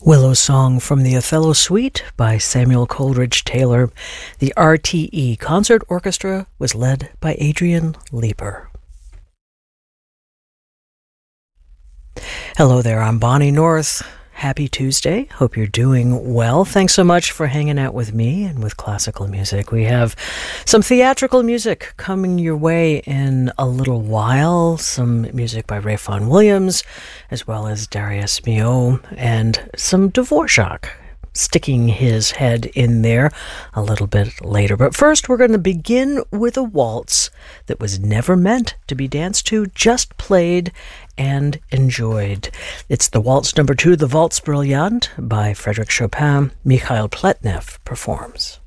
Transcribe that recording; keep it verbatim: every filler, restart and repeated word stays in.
Willow Song from the Othello Suite by Samuel Coleridge Taylor. The R T E Concert Orchestra was led by Adrian Leeper. Hello there, I'm Bonnie North. Happy Tuesday. Hope you're doing well. Thanks so much for hanging out with me and with classical music. We have some theatrical music coming your way in a little while. Some music by Ray Vaughan Williams, as well as Darius Milhaud, and some Dvorak sticking his head in there a little bit later. But first, we're going to begin with a waltz that was never meant to be danced to, just played and enjoyed. It's the waltz number two, the Waltz Brillante by Frédéric Chopin. Mikhail Pletnev performs.